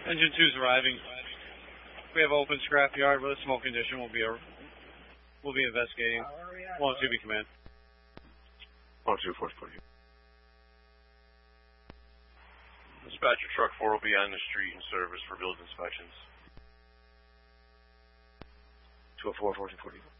Engine 2's arriving. We have open scrapyard with a smoke condition. We'll be investigating. 1-2 be command. 1-2, 40. Dispatcher truck 4 will be on the street in service for field inspections. 204, 40.